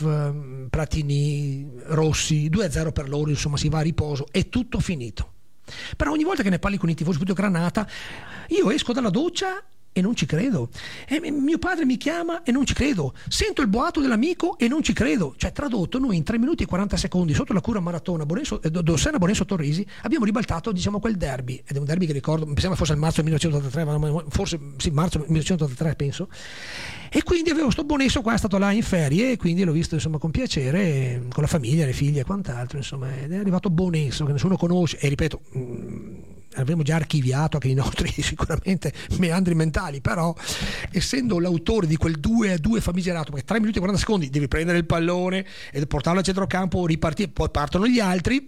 Platini, Rossi, 2-0 per loro, insomma si va a riposo, è tutto finito. Però ogni volta che ne parli con i tifosi di Granata, io esco dalla doccia e non ci credo, e mio padre mi chiama e non ci credo, sento il boato dell'amico e non ci credo. Cioè, tradotto, noi in 3 minuti e 40 secondi sotto la cura maratona Dossena Bonesso Torrisi abbiamo ribaltato, diciamo, quel derby, ed è un derby che ricordo, mi sembra fosse il marzo 1983, forse sì, marzo 1983 penso, e quindi avevo sto Bonesso qua, è stato là in ferie e quindi l'ho visto, insomma, con piacere, con la famiglia, le figlie e quant'altro, insomma, ed è arrivato Bonesso che nessuno conosce, e ripeto, avremo già archiviato anche i nostri sicuramente meandri mentali, però essendo l'autore di quel 2-2 famigerato, perché 3 minuti e 40 secondi devi prendere il pallone e portarlo al centrocampo, ripartire, poi partono gli altri,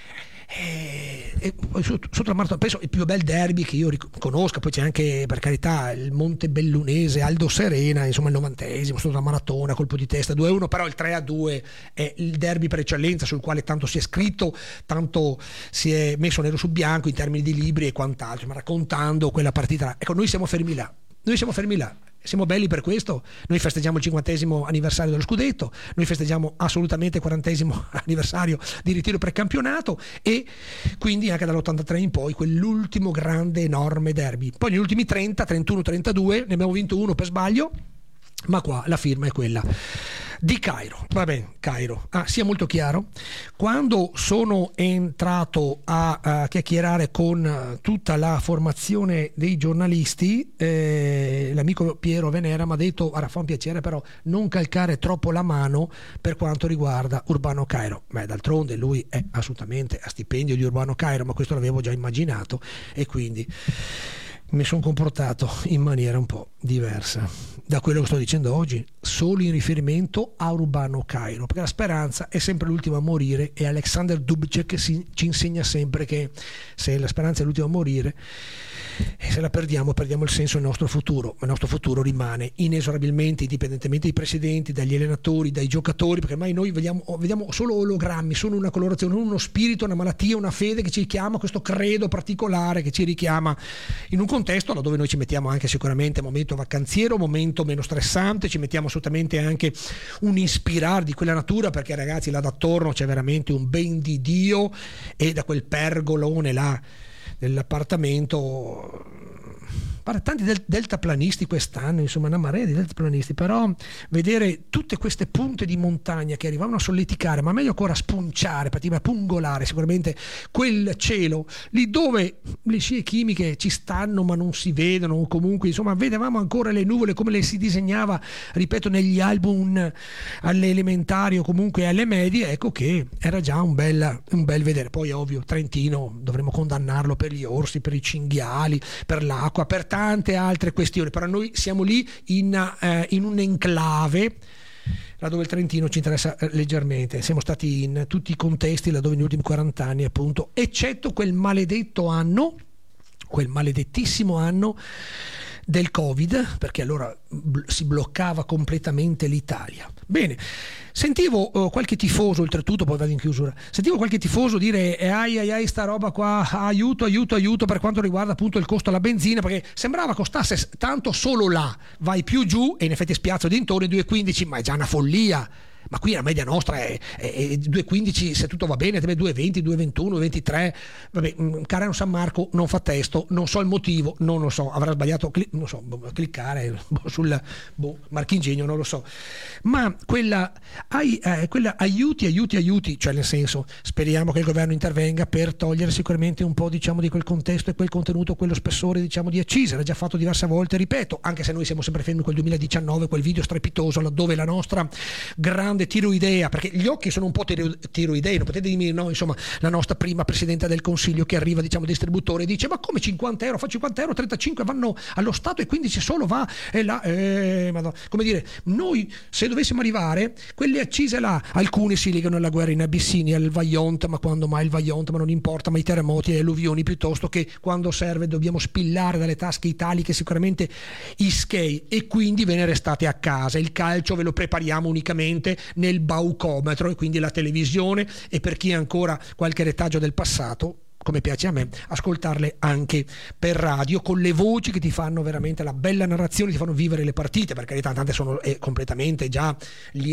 e poi sotto la maratona, penso il più bel derby che io conosca. Poi c'è anche, per carità, il Montebellunese Aldo Serena, insomma il 90esimo sotto la maratona, colpo di testa 2-1, però il 3-2 è il derby per eccellenza, sul quale tanto si è scritto, tanto si è messo nero su bianco in termini di libri e quant'altro, ma raccontando quella partita. Ecco, noi siamo fermi là, siamo belli per questo. Noi festeggiamo il 50° anniversario dello scudetto, noi festeggiamo assolutamente il 40° anniversario di ritiro precampionato, e quindi anche dall'83 in poi quell'ultimo grande enorme derby. Poi negli ultimi 30, 31, 32 ne abbiamo vinto uno per sbaglio, ma qua la firma è quella di Cairo. Va bene, Cairo. Sia molto chiaro, quando sono entrato a chiacchierare con tutta la formazione dei giornalisti, l'amico Piero Venera mi ha detto: ora, fa un piacere però non calcare troppo la mano per quanto riguarda Urbano Cairo. Beh, d'altronde lui è assolutamente a stipendio di Urbano Cairo, ma questo l'avevo già immaginato, e quindi mi sono comportato in maniera un po' diversa da quello che sto dicendo oggi, solo in riferimento a Urbano Cairo, perché la speranza è sempre l'ultima a morire, e Alexander Dubček ci insegna sempre che se la speranza è l'ultima a morire, e se la perdiamo il senso del nostro futuro. Ma il nostro futuro rimane inesorabilmente, indipendentemente dai presidenti, dagli allenatori, dai giocatori, perché ormai noi vediamo solo ologrammi, sono una colorazione, uno spirito, una malattia, una fede che ci richiama, questo credo particolare che ci richiama in un contesto dove noi ci mettiamo anche sicuramente momento vacanziero, momento meno stressante, ci mettiamo assolutamente anche un ispirare di quella natura, perché ragazzi là d'attorno c'è veramente un ben di Dio, e da quel pergolone là dell'appartamento, tanti deltaplanisti quest'anno, insomma una marea di deltaplanisti, però vedere tutte queste punte di montagna che arrivavano a solleticare, ma meglio ancora a spunciare, a pungolare sicuramente quel cielo lì dove le scie chimiche ci stanno ma non si vedono, o comunque insomma vedevamo ancora le nuvole come le si disegnava, ripeto, negli album alle elementari o comunque alle medie. Ecco che era già un bel vedere. Poi ovvio Trentino dovremmo condannarlo per gli orsi, per i cinghiali, per l'acqua, per tante altre questioni, però noi siamo lì in un enclave laddove il Trentino ci interessa leggermente. Siamo stati in tutti i contesti laddove negli ultimi 40 anni, appunto, eccetto quel maledettissimo anno del Covid, perché allora si bloccava completamente l'Italia. Bene, sentivo qualche tifoso, oltretutto poi vado in chiusura, sentivo qualche tifoso dire ai sta roba qua, aiuto per quanto riguarda appunto il costo alla benzina, perché sembrava costasse tanto solo là, vai più giù e in effetti spiazzo dintorni 2,15, ma è già una follia. Ma qui la media nostra è 2,15 se tutto va bene, 2,20, 2,21, 2,23. Vabbè, Carano San Marco non fa testo, non so il motivo, non lo so, avrà sbagliato cliccare sul marchingegno, non lo so. Ma quella aiuti, cioè nel senso, speriamo che il governo intervenga per togliere sicuramente un po', diciamo, di quel contesto e quel contenuto, quello spessore, diciamo, di accise. L'ha già fatto diverse volte, ripeto, anche se noi siamo sempre fermi quel 2019, quel video strepitoso laddove la nostra grande tiroidea, perché gli occhi sono un po' tiroidei, non potete dirmi no, insomma, la nostra prima Presidente del Consiglio che arriva, diciamo, distributore e dice: ma come 50 euro? Fa 50 euro, 35 vanno allo Stato e 15 solo va là, come dire, noi se dovessimo arrivare, quelle accise là, alcune si legano alla guerra in Abissinia, al Vajont, ma quando mai il Vajont, ma non importa, ma i terremoti e le alluvioni, piuttosto che quando serve dobbiamo spillare dalle tasche italiche sicuramente i skei, e quindi ve ne restate a casa. Il calcio ve lo prepariamo unicamente nel baucometro, e quindi la televisione, e per chi ha ancora qualche retaggio del passato, come piace a me, ascoltarle anche per radio, con le voci che ti fanno veramente la bella narrazione, ti fanno vivere le partite, perché tante sono completamente già